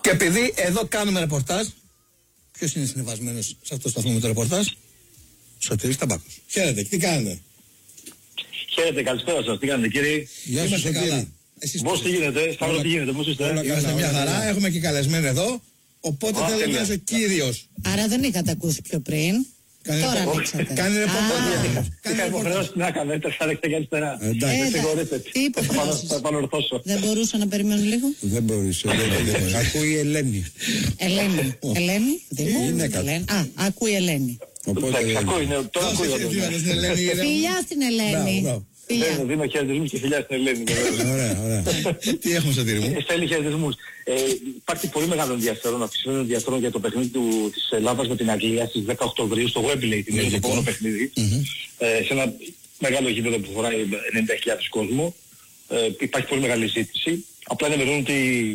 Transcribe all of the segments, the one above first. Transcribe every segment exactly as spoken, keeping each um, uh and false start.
Και επειδή εδώ κάνουμε ρεπορτάζ, ποιος είναι συνεβασμένος σε αυτό το σταθμό με το ρεπορτάζ? Σωτήρης Ταμπάκος. Χαίρετε, τι κάνετε? Χαίρετε, καλησπέρα σας, τι κάνετε κύριε? Γεια σας, καλά. Πώς τι γίνεται, Σταύρο τι γίνεται, πώς είστε? Είμαστε μια χαρά, έχουμε και καλεσμένο εδώ. Οπότε θέλω να είσαι ο κύριος. Άρα δεν είχατε ακούσει πιο πριν. Τώρα ανοίξατε. Κάνει ρεπορτάζ. Είχα υποχρεώσει να κάνω, έτρεξα αριστερά και αριστερά. Εντάξει, τι υποχρεώσεις? Θα επανορθώσω. Δεν μπορούσα να περιμένω λίγο? Δεν μπορούσε. Ακούει η Ελένη. Ελένη. Ελένη. Είναι Α, ακούει η Ελένη. Εντάξει, ακούει, τώρα ακούει. Φιλιά στην Ελένη. Ναι, δίνω χαιρετισμούς και φιλιά στην Ελένη. Ωραία, ωραία. Τι έχουμε στο τύρι μου? Στέλνει χαιρετισμούς. Υπάρχει πολύ μεγάλο ενδιαφέρον, αυξημένο ενδιαφέρον για το παιχνίδι της Ελλάδας με την Αγγλία στις δέκα Οκτωβρίου στο Wembley, την το επόμενο παιχνίδι. Σε ένα μεγάλο γήπεδο που φοράει ενενήντα χιλιάδες κόσμο. Υπάρχει πολύ μεγάλη ζήτηση. Απλά ενημερώνουν ότι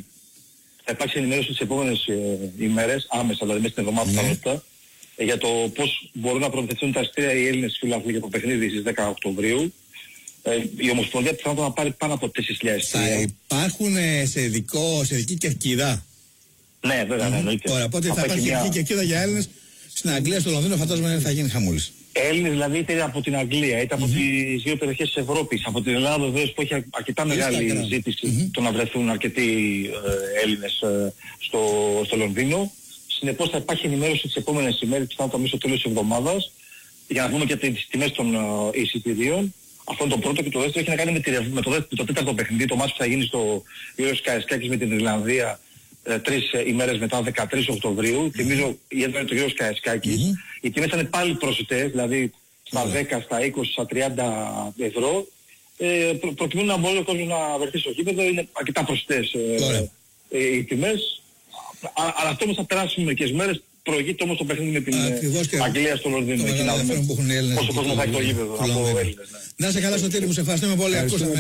θα υπάρξει ενημέρωση τις επόμενες ημέρες, άμεσα, δηλαδή μέσα στην εβδομάδα που για το πώς μπορούν να προμηθευτούν τα εισιτήρια οι Έλληνες φίλαθλοι για το παιχνίδι στις δέκα Οκτωβρίου. Ε, η Ομοσπονδία πιθανότατα να πάρει πάνω από τέσσερις χιλιάδες. Θα υπάρχουν σε, ειδικό, σε ειδική κερκίδα? Ναι, βέβαια, ναι, εννοείται. Ωραία, οπότε θα υπάρχει ειδική κερκίδα για Έλληνες στην Αγγλία, στο Λονδίνο, φαντάζομαι θα γίνει χαμούλης. Έλληνες δηλαδή είτε από την Αγγλία, είτε από mm-hmm. τις δύο περιοχές της Ευρώπης, από την Ελλάδα βεβαίως που έχει αρκετά μεγάλη ζήτηση mm-hmm. το να βρεθούν αρκετοί ε, Έλληνες ε, στο, στο Λονδίνο. Συνεπώς θα υπάρχει ενημέρωση τις επόμενες ημέρες, πιθανότατα μέσα στο τέλος της εβδομάδας, για να δούμε και τις τιμές των uh, εισιτηρίων. Αυτό είναι το πρώτο, και το δεύτερο έχει να κάνει με, τη, με το, δεύτερο, το τέταρτο παιχνίδι, το μάτς που θα γίνει στο Γιώργος Καραϊσκάκης με την Ιρλανδία ε, τρεις ε, ημέρες μετά, δεκατρείς Οκτωβρίου. Mm-hmm. Θυμίζω, η έδρα είναι το Γιώργος Καραϊσκάκης. Mm-hmm. Οι τιμές είναι πάλι προσιτές, δηλαδή στα mm-hmm. δέκα, στα είκοσι, στα τριάντα ευρώ. Ε, προ, προκειμένου να μπορεί ο κόσμος να βρεθεί στο γήπεδο, είναι αρκετά προσιτές ε, ε, ε, οι τιμές. Αλλά αυτό όμως θα περάσει μερικές μέρες. Προηγείται όμως το παιχνίδι με την Αγγλία στο Λονδίνο. Πόσο κόσμο θα έχει το γήπεδο από Έλληνες. Να είσαι καλά, Σωτήρη μου, σε ευχαριστούμε πολύ. Ακούσαμε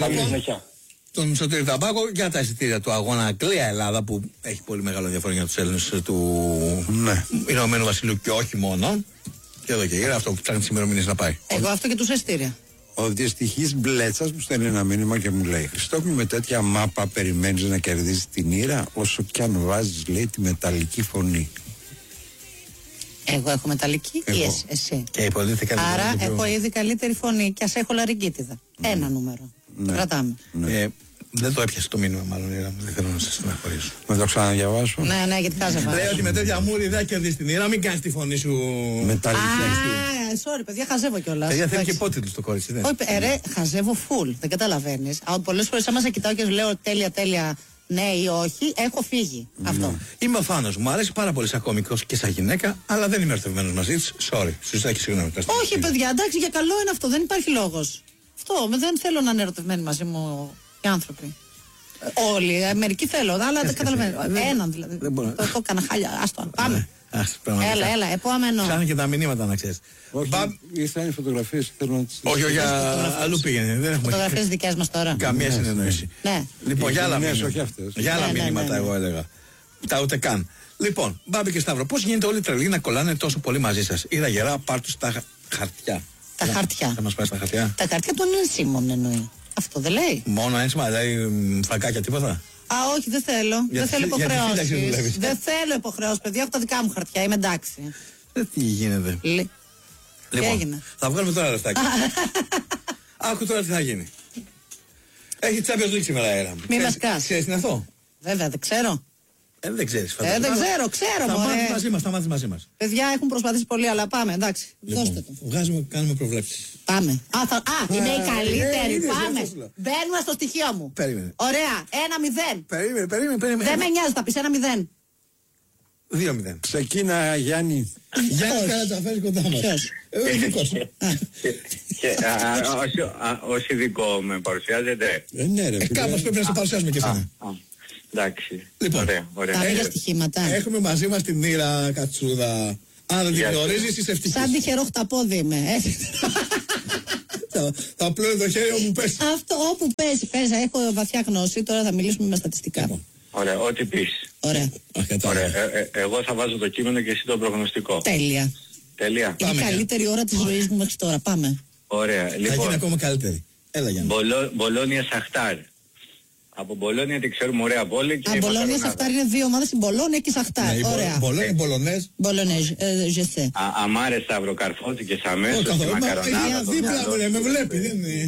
τον Σωτήρη Ταμπάκο για τα εισιτήρια του αγώνα Αγγλία-Ελλάδα που έχει πολύ μεγάλο ενδιαφέρον για τους Έλληνες του Ηνωμένου Βασιλείου και όχι μόνο. Και εδώ και γύρω αυτό που ψάχνει τις ημερομηνίες να πάει. Εγώ αυτό και τους εισιτήρια. Ο δυστυχής Μπλέτσας μου στέλνει ένα μήνυμα και μου λέει: Χριστόφι, με τέτοια μάπα περιμένεις να κερδίσεις την ήρα, όσο κι αν βάζεις, λέει, τη μεταλλική φωνή. Εγώ έχω μεταλλική Εγώ. ή εσύ? εσύ. Και άρα έχω ήδη καλύτερη φωνή και ας έχω λαριγκίτιδα. Ναι. Ένα νούμερο. Ναι. Κρατάμε. Ναι. Ε, δεν το έπιασε το μήνυμα, μάλλον. Δεν θέλω να σας στεναχωρήσω. Με το ξαναδιαβάσω. Ναι, ναι, γιατί χάζευα. Λέει ότι με τέτοια μούρη δεν κερδίσει την ήρα, μην κάνεις τη φωνή σου μεταλλική. Α, sorry, παιδιά, χαζεύω κιόλας. Παιδιά, θέλει και υπότιτλους το κορίτσι, δεν. Όχι, ε, ρε, χαζεύω full. Δεν καταλαβαίνεις. Πολλές φορές άμα σε κοιτάω και σου λέω τέλεια, τέλεια. Ναι ή όχι, έχω φύγει. Mm. Αυτό. Είμαι ο φάνος. Μου αρέσει πάρα πολύ σαν κόμικος και σαν γυναίκα, αλλά δεν είμαι ερωτευμένος μαζί της. Sorry, σου ζητάει και συγγνώμη. Όχι, παιδιά, εντάξει, για καλό είναι αυτό. Δεν υπάρχει λόγος. Αυτό. Δεν θέλω να είναι ερωτευμένοι μαζί μου οι άνθρωποι. Όλοι. Ε, μερικοί θέλω, αλλά δεν καταλαβαίνω. Έναν δηλαδή. Το, το έκανα χάλια. Άστο. Πάμε. Έλα, έλα, επόμενο. Ψάχνει και τα μηνύματα να ξέρεις. Ήρθαν οι φωτογραφίες, θέλω να τις... Όχι, όχι, αλλού πήγαινε. Φωτογραφίες δικές μας τώρα. Καμία συνεννόηση. Λοιπόν, για άλλα μηνύματα εγώ έλεγα. Τα ούτε καν. Λοιπόν, Μπάμπη και Σταύρο, πώς γίνεται όλοι οι τρελοί να κολλάνε τόσο πολύ μαζί σας? Είδα γερά, πάρ' τους τα χαρτιά. Τα χαρτιά. Θα μας πάει στα χαρτιά. Τα χαρτιά των ενσύμων εννοεί. Αυτό δεν λέει. Μόνο ένσημα, δηλαδή φακάκια τίποτα? Α, όχι, δεν θέλω. Για δεν θέλω υποχρεώσεις. Δεν θέλω υποχρεώσεις, παιδιά. Έχω τα δικά μου χαρτιά. Είμαι εντάξει. Δεν τι γίνεται. Λε. Λοιπόν, θα βγάλουμε τώρα λεφτάκι. Άκου τώρα τι θα γίνει. Έχει Champions League σήμερα αέρα. Μη μας κάς. Ξέρεις τι είναι αυτό? Βέβαια, δεν ξέρω. Ε, δεν ξέρεις. Ε, δεν ξέρω, ξέρω. Θα μάθεις μαζί μας, θα μάθεις μαζί μας. Παιδιά έχουν προσπαθήσει πολύ, αλλά πάμε, εντάξει. Λοιπόν, δώστε το. Βγάζουμε, κάνουμε προβλέψεις. Πάμε. Α, θα... Α είναι η καλύτερη. Είναι, πάμε. είναι, Μπαίνουμε στο στοιχείο μου. Περίμενε. Ωραία. Ένα μηδέν. Περίμενε, περίμενε, περίμενε. Δεν με νοιάζει, θα πεις ένα μηδέν. Δύο μηδέν. Ξεκίνα, Γιάννη. Γιάννη Καρατζαφέρης κοντά μας. Ποιος? Εγώ ειδικός. Ως ειδικό με παρουσιάζετε? Ναι ρε. Κάπως πρέπει να σε παρουσιάσουμε και εσένα. Εντάξει. Λοιπόν, ωραία, ωραία. Τα λίγα στοιχήματα. Έχουμε μαζί μας την Ήρα Κατσούδα. Αν δεν την γνωρίζεις είσαι ευτυχής. Σαν τυχερό χταπόδι είμαι. Θα πλώνει το χέρι όπου πέσει. Αυτό όπου πέσει, πέσει. Έχω βαθιά γνώση. Τώρα θα μιλήσουμε με στατιστικά. Ωραία, ό,τι πεις. Ωραία. Ωραία. Ε, ε, εγώ θα βάζω το κείμενο και εσύ το προγνωστικό. Τέλεια. Τέλεια. Είναι η καλύτερη ώρα της ζωής μου μέχρι τώρα. Πάμε. Ωραία. Θα Λοιπόν, γίνει ακόμα καλύτερη. Έλα Γιάννη. Μπολόνια Σαχτάρ. Από Μπολόνια τη ξέρουμε, ωραία πόλη. Α, Μπολόνια, Σαχτάρ είναι δύο ομάδες, η Μπολόνια και η Σαχτάρ. Ναι, ωραία. Μπολόνια, Μπολονέζ. Μπολονέζ, ζεσέ. Αμάρε σταυροκαρφώθηκε αμέσως. Όχι καθόλου. Δίπλα μου, με βλέπει.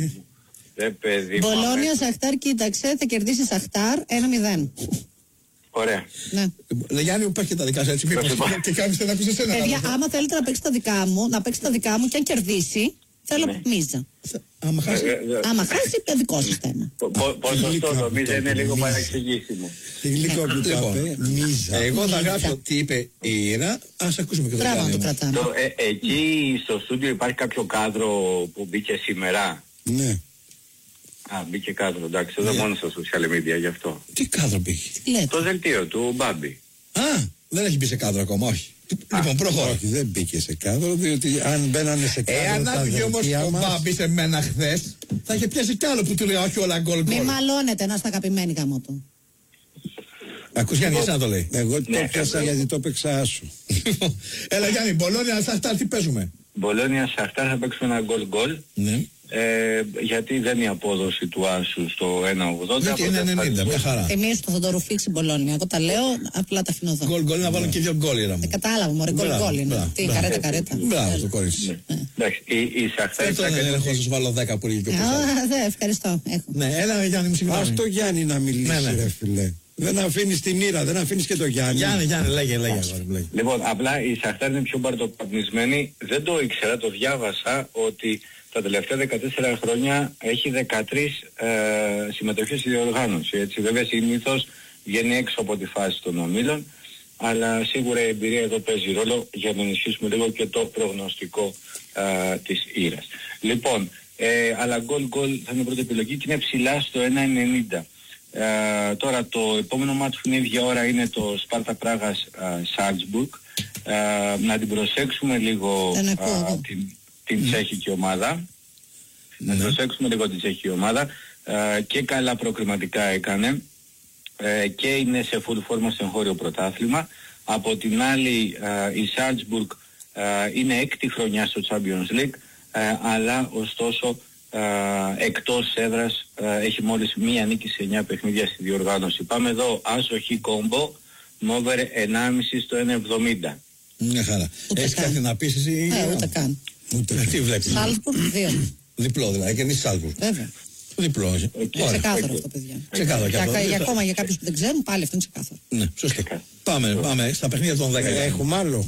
Μπολόνια, Σαχτάρ, κοίταξε, θα κερδίσει Σαχτάρ ένα μηδέν. Ωραία. Ναι. Γιάννη μου, πες και τα δικά σου έτσι. Μήπως και κάποιος δεν ακούσει εσένα. Παιδιά, άμα θέλετε να παίξετε τα δικά μου, να παίξετε τα δικά μου και αν κερδίσει, θέλω μίζα. Άμα χάσει. Άμα χάσει, δικό σας θέμα. Πόσο στο νομίζω είναι λίγο παρεξηγήσιμο. Τι γλυκό που το είπε, μίζα. Εγώ θα γράψω τι είπε η Ήρα, ας ακούσουμε και το Μπράβο, το κρατάμε. Εκεί στο στούντιο υπάρχει κάποιο κάδρο που μπήκε σήμερα. Ναι. Α, μπήκε κάδρο, εντάξει, εδώ μόνο στα social media γι' αυτό. Τι κάδρο μπήκε? Το δελτίο του Μπάμπη. Α, δεν έχει μπει σε κάδρο ακόμα, όχι. Λοιπόν, προχωρώ. Όχι, δεν μπήκε σε κάδρο, διότι αν μπαίνανε σε κάδρο. Εάν άκουγε όμως ο Μπάμπη σε μένα χθες, θα είχε πιάσει κι άλλο που του λέει όχι όλα γκολ γκολ. Μη μαλώνετε, να στα αγαπημένοι γάμο του. Ακούς Γιάννη, εσένα το λέει. Εγώ το πιάσα γιατί το έπαιξα άσου. Έλα Γιάννη, Μπολόνια, Σαχτάρ, τι παίζουμε? Μπολόνια, Σαχτάρ θα παίξουμε ένα γκολ γκολ. Ναι. Ε, γιατί δεν είναι η απόδοση του Άσου στο ένα ογδόντα. Γιατί είναι ενενήντα, μια χαρά. Εμείς το θα το ρουφήξει η Μπολόνια. Εγώ τα λέω, απλά τα αφήνω εδώ. Γκολ γκολ, να βάλω και δύο γκολ ήρα μου. Ε, κατάλαβα, μωρέ, γκολ γκολ είναι. Τι, καρέτα, καρέτα. Μπράβο το κορίτσι. Εντάξει, η Σαχτάρ. Δεν είναι έχω να σου βάλω δέκα που λέγει. Ευχαριστώ. Ναι, έλα Γιάννη μου, συγγνώμη. Ας το Γιάννη να μιλήσει, ρε φίλε. Δεν αφήνεις την Ήρα, δεν αφήνεις και το Γιάννη. Γιάννη, Γιάννη, λέγε, λέγε. Λοιπόν, απλά η Σαχτάρ είναι πιο παρτοπαπνισμένη. Δεν το ήξερα, το διάβασα ότι τα τελευταία δεκατέσσερα χρόνια έχει δεκατρείς ε, συμμετοχές στη διοργάνωση. Έτσι, βέβαια συνήθως βγαίνει έξω από τη φάση των ομίλων, αλλά σίγουρα η εμπειρία εδώ παίζει ρόλο για να ενισχύσουμε λίγο και το προγνωστικό ε, της Ήρας. Λοιπόν, ε, αλλά γκολ γκολ θα είναι η πρώτη επιλογή και είναι ψηλά στο ένα ενενήντα. Ε, τώρα το επόμενο μάτσο που είναι ίδια ώρα είναι το Σπάρτα Πράγας Σάλτσμπουργκ. Ε, να την προσέξουμε λίγο ε, την, την mm. τσέχικη ομάδα. Mm. Να την προσέξουμε λίγο την τσέχικη ομάδα. Ε, και καλά προκριματικά έκανε. Ε, και είναι σε full φόρμα στο εγχώριο πρωτάθλημα. Από την άλλη ε, η Σάλτσμπουργκ ε, είναι έκτη χρονιά στο Champions League. Ε, αλλά ωστόσο Uh, εκτός έδρας uh, έχει μόλις μία νίκη σε εννιά παιχνίδια στη διοργάνωση. Πάμε εδώ, άσοχη κόμπο, μόβερ ενάμιση στο ένα εβδομήντα. Μια χαρά. Έχεις κάτι να πεις εσύ? Ε, ούτε καν. Ούτε καν. Τι βλέπεις? Σάλτσμπουργκ δύο. Διπλό δηλαδή, και εμείς Σάλτσμπουργκ. Βέβαια. Διπλό. Ξεκάθαρο αυτό, παιδιά. Ξεκάθαρο και αυτό. Για ακόμα για κάποιους που δεν ξέρουν, πάλι αυτό είναι ξεκάθαρο. Ναι, σωστά. Πάμε, πάμε στα παιχνίδια των δέκα. Έχουμε άλλο.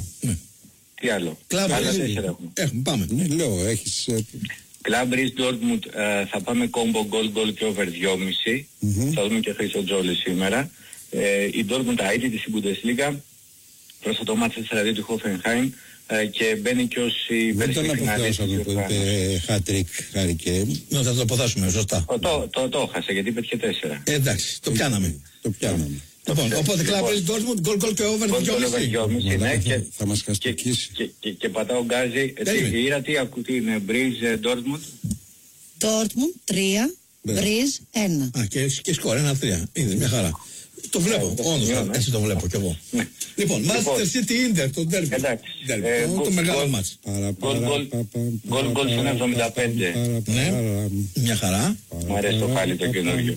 Τι άλλο? Κλάβο, έχουμε, πάμε. Ναι, λέω, έχεις... Κλαμπ Ρις Ντόρτμουντ θα πάμε κόμπο γκολ γκολ και over δυόμισι. Mm-hmm. Θα δούμε και Χρήστο Τζόλη σήμερα. Ε, η Ντόρτμουντ αίτητη στην Bundesliga. Προς το μάτς τέσσερα δύο του Hoffenheim ε, και μπαίνει και ως η περσινή φιναλίστη της διοργάνωσης. Δεν τον αποθέσαμε που είπε hat-trick Harry Kane. Ναι, θα το αποθάσουμε, σωστά. Το, το, το, το έχασε γιατί πέτυχε τέσσερα. Ε, εντάξει, το πιάναμε. Το πιάναμε. Λοιπόν, οπότε Κλαμπ Ρις Ντόρτμουντ, γκολ γκολ και over δυόμισι. Ναι, και θα μας καστοκίσει. Και πατάω γκάζι. Η Ήρα τι ακούει είναι Μπριζ Ντόρτμουντ. Ντόρτμουντ τρία, Μπριζ ένα. Α, και σκορ ένα τρία. Είναι μια χαρά. Το βλέπω, όντως, έτσι το βλέπω κι εγώ. Λοιπόν, Manchester City Inter, το ντέρμπι. Το μεγάλο μάτς. Γκολ γκολ στο εβδομήντα πέντε. Ναι, μια χαρά. Μου αρέσει το πάλι το καινούργιο.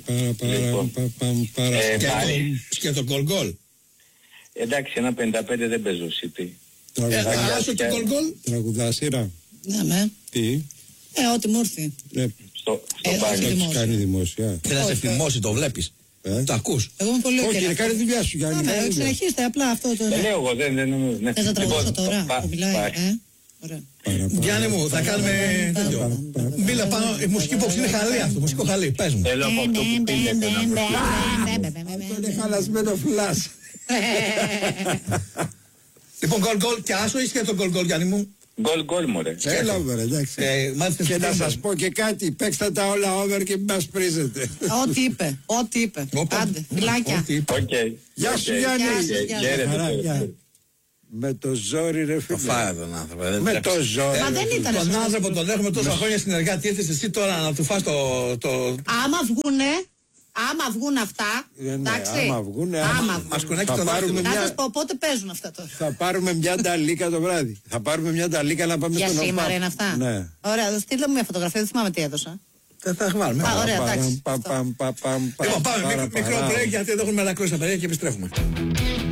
Και το γκολ γκολ. Εντάξει, ένα πενήντα πέντε δεν παίζω City. Άσο το γκολ γκολ. Τραγουδάσιρα. Ναι, με. Τι. Ε, ό,τι μου έρθει. Στο πάλι. Έχεις κάνει δημόσια. Θέλει να σε θυμώσει, το βλέπεις. Ε? Το ακούς? Εγώ είμαι πολύ όχι, ρε, κάνει δουλειά σου, Γιάννη. Ναι, συνεχίστε απλά αυτό το... Δεν λέω εγώ, δεν... δεν Θες να τραγουδήσω τώρα, που μιλάει, ε? Ωραία. Γιάννη μου, θα κάνουμε τέτοιο. Μίλα πάνω, η μουσική υπόψη είναι χαλή αυτό, μουσικό χαλή, πες μου. Θέλω από αυτό που πήλετε να προσθέσω. Αυτό είναι χαλασμένο φλάς. Λοιπόν, γκολ γκολ και άσο είσαι και το γκολ γκολ, Γιάννη μου. Γκολ γκολ μωρέ. Έλα μωρέ, εντάξει. Και να σας πω και κάτι, παίξτε τα όλα over και μην μας πρίζετε. Ό,τι είπε, ό,τι είπε. Άντε, φιλάκια. Γεια σου Γιάννη. Χαίρετε. Με το ζόρι ρε φίλε. Το φάει τον άνθρωπο. Με το ζόρι. Μα δεν ήταν. Τον άνθρωπο τον έχουμε τόσα χρόνια συνεργάτη, ήρθες εσύ τώρα να του φας το... Άμα βγουνε, άμα βγουν αυτά, εντάξει. Άμα βγουνε, μας κουνέξει το δάχτυλο. Να σας πω πότε παίζουν αυτά τώρα. Θα πάρουμε μια νταλίκα το βράδυ. Θα πάρουμε μια νταλίκα να πάμε στον ΟΠΑΠ. Για σήμερα είναι αυτά. Ναι. Ωραία, στείλτε μου μια φωτογραφία, δεν θυμάμαι τι έδωσα. Θα τα βάλουμε. Α, ωραία, εντάξει. Λοιπόν, πάμε μικρό break γιατί εδώ έχουμε ανακρούσει τα παιδιά και επιστρέφουμε.